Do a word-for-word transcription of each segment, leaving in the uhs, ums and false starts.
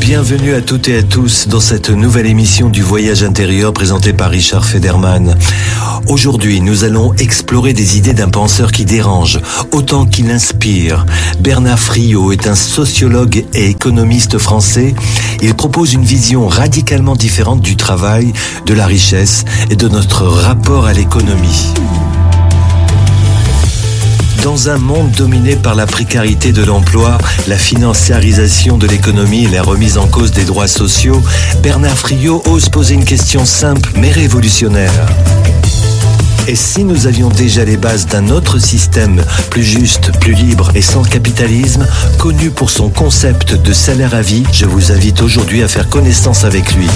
Bienvenue à toutes et à tous dans cette nouvelle émission du Voyage intérieur présentée par Richard Federman. Aujourd'hui, nous allons explorer des idées d'un penseur qui dérange autant qu'il inspire. Bernard Friot est un sociologue et économiste français. Il propose une vision radicalement différente du travail, de la richesse et de notre rapport à l'économie. Dans un monde dominé par la précarité de l'emploi, la financiarisation de l'économie et la remise en cause des droits sociaux, Bernard Friot ose poser une question simple mais révolutionnaire. Et si nous avions déjà les bases d'un autre système, plus juste, plus libre et sans capitalisme, connu pour son concept de salaire à vie, je vous invite aujourd'hui à faire connaissance avec lui.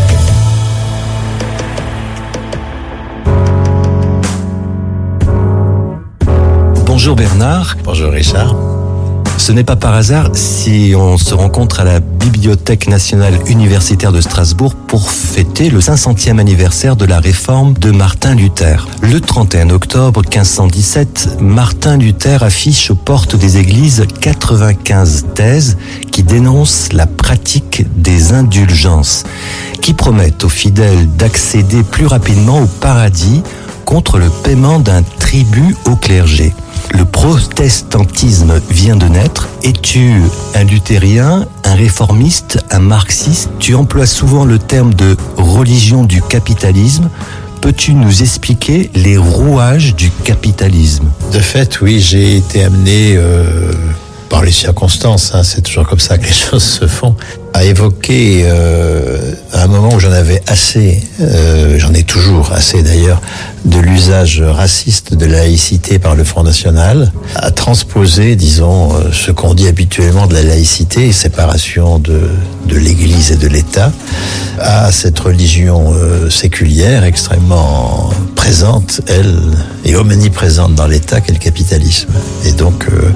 Bonjour Bernard. Bonjour Richard. Ce n'est pas par hasard si on se rencontre à la Bibliothèque nationale universitaire de Strasbourg pour fêter le cinq centième anniversaire de la réforme de Martin Luther. Le trente et un octobre quinze cent dix-sept, Martin Luther affiche aux portes des églises quatre-vingt-quinze thèses qui dénoncent la pratique des indulgences, qui promettent aux fidèles d'accéder plus rapidement au paradis contre le paiement d'un tribut au clergé. Le protestantisme vient de naître. Es-tu un luthérien, un réformiste, un marxiste? Tu emploies souvent le terme de religion du capitalisme. Peux-tu nous expliquer les rouages du capitalisme? De fait, oui, j'ai été amené euh, par les circonstances, hein, c'est toujours comme ça que les choses se font, à évoquer euh, à un moment où j'en avais assez, euh, j'en ai toujours assez d'ailleurs, de l'usage raciste de la laïcité par le Front National, à transposer, disons, ce qu'on dit habituellement de la laïcité, séparation de, de l'Église et de l'État, à cette religion euh, séculière extrêmement présente, elle, et omniprésente dans l'État qu'est le capitalisme. Et donc, euh,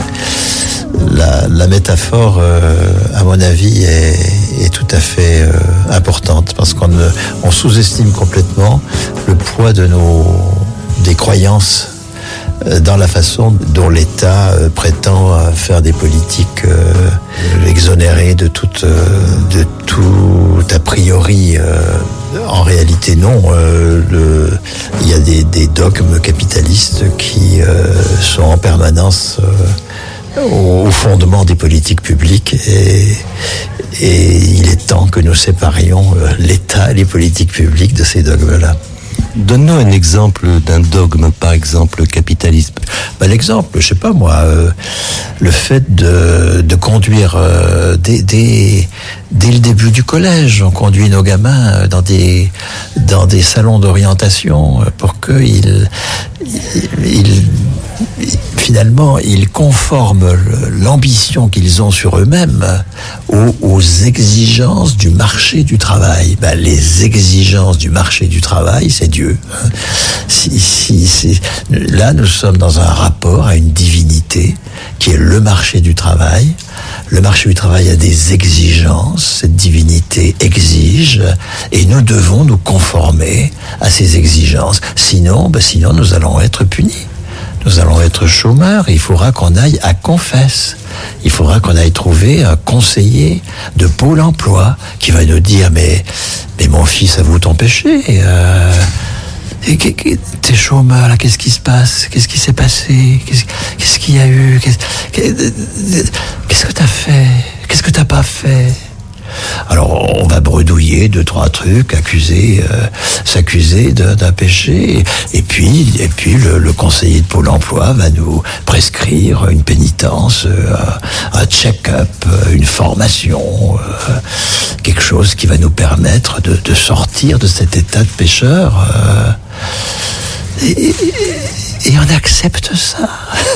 la, la métaphore, euh, à mon avis, est, est tout à fait euh, importante, parce qu'on on sous-estime complètement le poids de nos des croyances euh, dans la façon dont l'État euh, prétend euh, faire des politiques euh, exonérées de toute euh, de tout a priori. Euh, en réalité, non. Euh, le, il y a des, des dogmes capitalistes qui euh, sont en permanence euh, au fondement des politiques publiques, et, et il est temps que nous séparions l'État et les politiques publiques de ces dogmes-là. Donne-nous un exemple d'un dogme, par exemple, le capitalisme. Ben, l'exemple, je sais pas moi, euh, le fait de, de conduire euh, dès, dès, dès le début du collège, on conduit nos gamins dans des, dans des salons d'orientation pour qu'ils ils, ils, finalement, ils conforment l'ambition qu'ils ont sur eux-mêmes aux, aux exigences du marché du travail. Ben, les exigences du marché du travail, c'est Dieu. Si, si, si, là, nous sommes dans un rapport à une divinité qui est le marché du travail. Le marché du travail a des exigences, cette divinité exige, et nous devons nous conformer à ces exigences. Sinon, ben, sinon nous allons être punis. Nous allons être chômeurs, il faudra qu'on aille à Confesse. Il faudra qu'on aille trouver un conseiller de Pôle emploi qui va nous dire « Mais, mais mon fils, avoue ton péché. Euh, t'es chômeur, là, qu'est-ce qui se passe? Qu'est-ce qui s'est passé? Qu'est-ce, qu'est-ce qu'il y a eu? Qu'est-ce, qu'est-ce que t'as fait? Qu'est-ce que t'as pas fait ?» Alors on va bredouiller deux trois trucs, accuser, euh, s'accuser de, d'un péché, et puis et puis le, le conseiller de Pôle Emploi va nous prescrire une pénitence, euh, un check-up, une formation, euh, quelque chose qui va nous permettre de, de sortir de cet état de pécheur. Euh, et, et, et on accepte ça.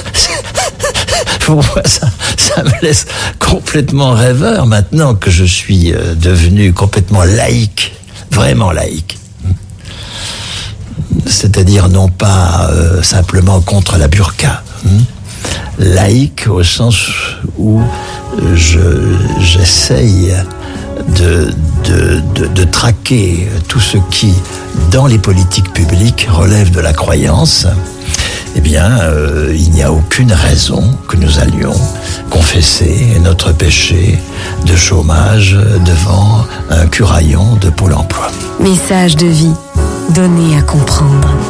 Pour moi, ça, ça me laisse complètement rêveur maintenant que je suis euh, devenu complètement laïque, vraiment laïque. C'est-à-dire non pas euh, simplement contre la burqa, hein, laïque au sens où je, j'essaye de, de, de, de traquer tout ce qui, dans les politiques publiques, relève de la croyance, eh bien, euh, il n'y a aucune raison que nous allions confesser notre péché de chômage devant un curaillon de Pôle emploi. Message de vie, donné à comprendre.